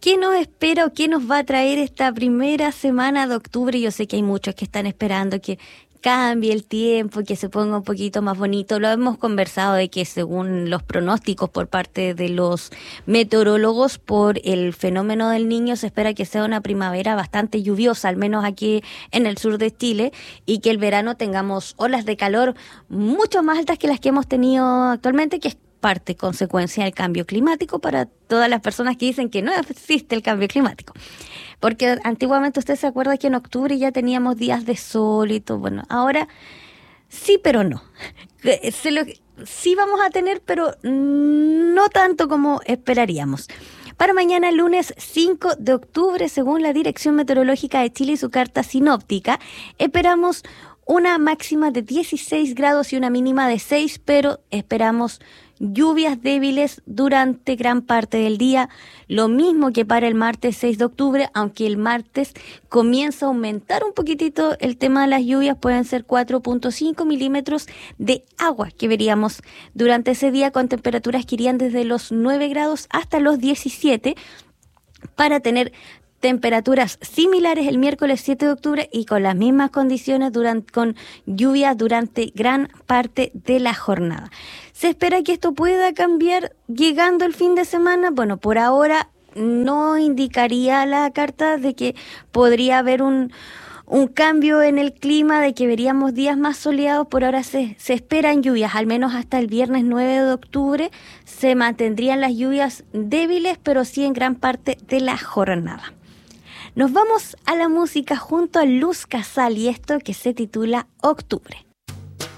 ¿Qué nos espera o qué nos va a traer esta primera semana de octubre? Yo sé que hay muchos que están esperando que cambie el tiempo, que se ponga un poquito más bonito. Lo hemos conversado de que según los pronósticos por parte de los meteorólogos por el fenómeno del Niño se espera que sea una primavera bastante lluviosa, al menos aquí en el sur de Chile, y que el verano tengamos olas de calor mucho más altas que las que hemos tenido actualmente, que es parte, consecuencia del cambio climático para todas las personas que dicen que no existe el cambio climático. Porque antiguamente usted se acuerda que en octubre ya teníamos días de sol y todo. Bueno, ahora sí, pero no. Sí vamos a tener, pero no tanto como esperaríamos. Para mañana, lunes 5 de octubre, según la Dirección Meteorológica de Chile y su carta sinóptica, esperamos una máxima de 16 grados y una mínima de 6, pero esperamos lluvias débiles durante gran parte del día, lo mismo que para el martes 6 de octubre, aunque el martes comienza a aumentar un poquitito el tema de las lluvias, pueden ser 4.5 milímetros de agua que veríamos durante ese día, con temperaturas que irían desde los 9 grados hasta los 17, para tener temperaturas similares el miércoles 7 de octubre y con las mismas condiciones con lluvias durante gran parte de la jornada. ¿Se espera que esto pueda cambiar llegando el fin de semana? Bueno, por ahora no indicaría la carta de que podría haber un cambio en el clima, de que veríamos días más soleados. Por ahora se esperan lluvias, al menos hasta el viernes 9 de octubre se mantendrían las lluvias débiles, pero sí en gran parte de la jornada. Nos vamos a la música junto a Luz Casal y esto que se titula Octubre.